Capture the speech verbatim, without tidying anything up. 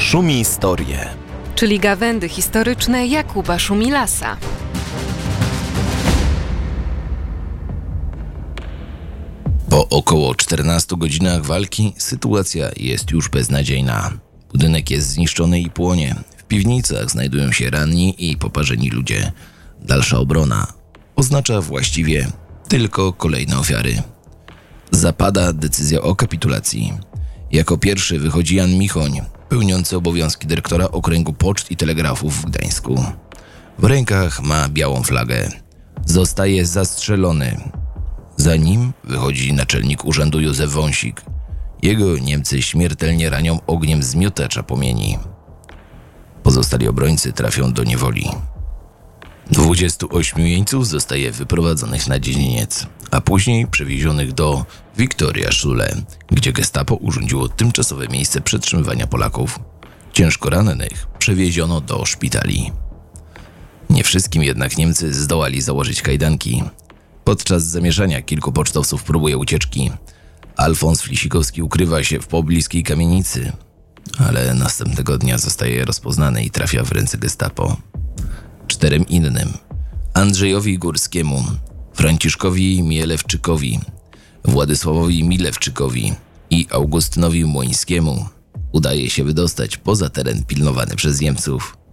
Szumistorie, czyli gawędy historyczne Jakuba Szumilasa. Po około czternastu godzinach walki sytuacja jest już beznadziejna. Budynek jest zniszczony i płonie. W piwnicach znajdują się ranni i poparzeni ludzie. Dalsza obrona oznacza właściwie tylko kolejne ofiary. Zapada decyzja o kapitulacji. Jako pierwszy wychodzi Jan Michoń, pełniący obowiązki dyrektora Okręgu Poczt i Telegrafów w Gdańsku. W rękach ma białą flagę. Zostaje zastrzelony. Za nim wychodzi naczelnik urzędu Józef Wąsik. Jego Niemcy śmiertelnie ranią ogniem z miotacza płomieni. Pozostali obrońcy trafią do niewoli. dwudziestu ośmiu jeńców zostaje wyprowadzonych na dziedziniec, a później przewiezionych do Victoria Schule, gdzie gestapo urządziło tymczasowe miejsce przetrzymywania Polaków. Ciężko rannych przewieziono do szpitali. Nie wszystkim jednak Niemcy zdołali założyć kajdanki. Podczas zamieszania kilku pocztowców próbuje ucieczki. Alfons Flisikowski ukrywa się w pobliskiej kamienicy, ale następnego dnia zostaje rozpoznany i trafia w ręce gestapo. Czterem innym, Andrzejowi Górskiemu, Franciszkowi Mielewczykowi, Władysławowi Milewczykowi i Augustynowi Młońskiemu, udaje się wydostać poza teren pilnowany przez Niemców.